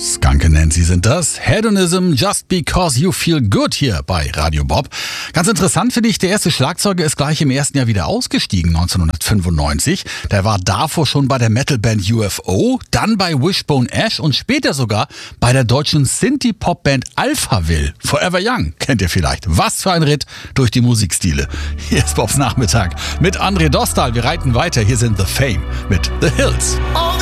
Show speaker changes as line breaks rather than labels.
Skunk Nancy sind das. Hedonism, Just Because You Feel Good hier bei Radio Bob. Ganz interessant finde ich, der erste Schlagzeuger ist gleich im ersten Jahr wieder ausgestiegen, 1995. Der war davor schon bei der Metalband UFO, dann bei Wishbone Ash und später sogar bei der deutschen Synthie-Pop-Band Alphaville. Forever Young, kennt ihr vielleicht. Was für ein Ritt durch die Musikstile. Hier ist Bobs Nachmittag mit André Dostal. Wir reiten weiter. Hier sind The Fame mit The Hills.
All